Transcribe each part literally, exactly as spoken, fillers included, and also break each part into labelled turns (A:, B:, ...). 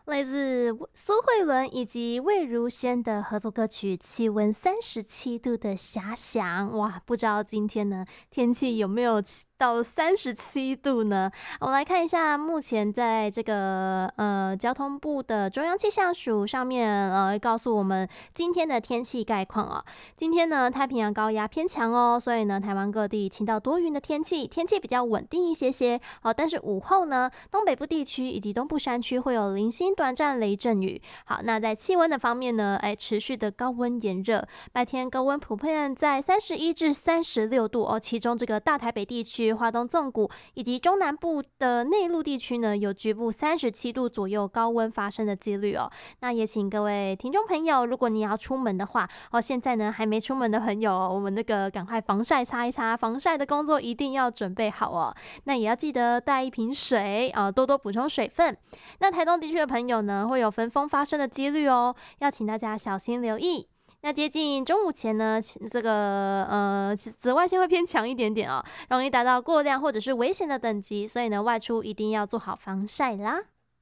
A: 来自苏慧伦以及魏如萱的合作歌曲《气温三十七度的遐想》。哇，不知道今天呢天气有没有到三十七度呢？我们来看一下，目前在这个呃交通部的中央气象署上面呃告诉我们今天的天气概况哦。今天呢太平洋高压偏强哦，所以呢台湾各地晴到多云的天气，天气比较稳定一些些哦。但是午后呢，东北部地区以及东部山区会有零星短暂雷阵雨。好，那在气温的方面呢，哎，持续的高温炎热，白天高温普遍在三十一至三十六度哦，其中这个大台北地区、花东纵谷以及中南部的内陆地区呢，有局部三十七度左右高温发生的几率哦。那也请各位听众朋友，如果你要出门的话哦，现在呢还没出门的朋友哦，我们那个赶快防晒擦一擦，防晒的工作一定要准备好哦。那也要记得带一瓶水啊、呃，多多补充水分。那台东地区的朋友呢，会有焚风发生的几率哦，要请大家小心留意。那接近中午前呢，这个呃紫外线会偏强一点点哦，容易达到过量或者是危险的等级，所以呢外出一定要做好防晒啦。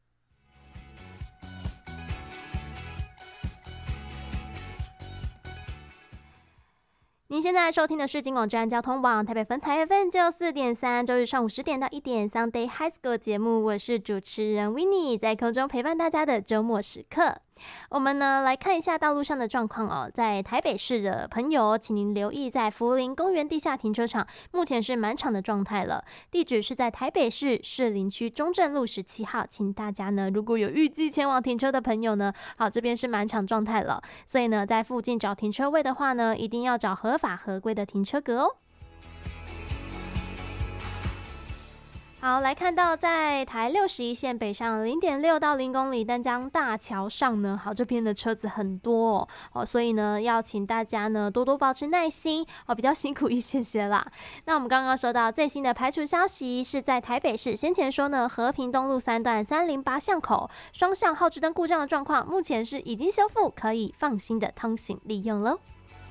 A: 您现在收听的是金广治安交通网台北分台 F M 九四点三，周日上午十点到一点 Sunday High School 节目，我是主持人 Winnie， 在空中陪伴大家的周末时刻。我们呢来看一下道路上的状况哦，在台北市的朋友，请您留意，在福林公园地下停车场，目前是满场的状态了。地址是在台北市士林区中正路十七号，请大家呢如果有预计前往停车的朋友呢，好，这边是满场状态了，所以呢在附近找停车位的话呢，一定要找合法合规的停车格哦。好，来看到在台六十一线北上 零点六到零公里丹江大桥上呢，好，这边的车子很多哦，哦所以呢要请大家呢多多保持耐心哦，比较辛苦一些些啦。那我们刚刚说到最新的排除消息是在台北市，先前说呢和平东路三段三零八巷口双向后置灯故障的状况，目前是已经修复，可以放心的通行利用喽。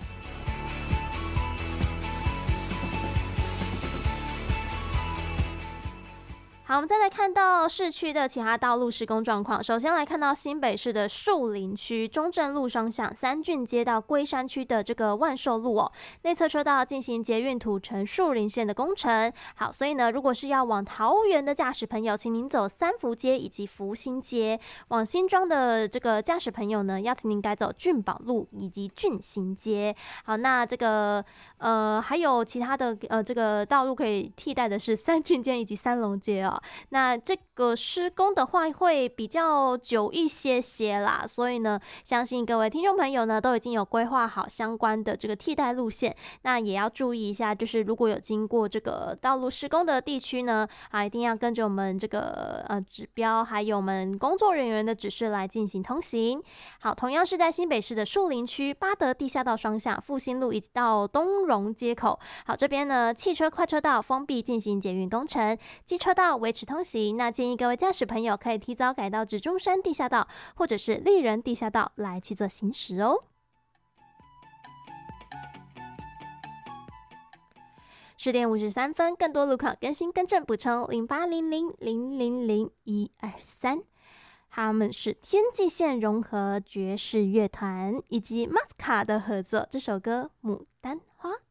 A: 好，我们再来看到市区的其他道路施工状况。首先来看到新北市的树林区中正路双向三郡街到龟山区的这个万寿路哦，内侧车道进行捷运土城树林线的工程。好，所以呢，如果是要往桃园的驾驶朋友，请您走三福街以及福兴街；往新庄的这个驾驶朋友呢，要请您改走俊宝路以及俊兴街。好，那这个呃还有其他的呃这个道路可以替代的是三郡街以及三龙街哦。那这个施工的话会比较久一些些啦，所以呢，相信各位听众朋友呢都已经有规划好相关的这个替代路线。那也要注意一下，就是如果有经过这个道路施工的地区呢，啊，一定要跟着我们这个呃指标，还有我们工作人员的指示来进行通行。好，同样是在新北市的树林区八德地下道双向复兴路一直到东荣街口，好，这边呢汽车快车道封闭进行捷运工程，机车道维持通行。那建议各位驾驶朋友可以提早改到指中山地下道或者是丽人地下道来去做行驶哦。十点五十三分，更多路况更新更正补充零八零零零零零一二三。他们是天际线融合爵士乐团以及 Masca 的合作，这首歌《牡丹花》。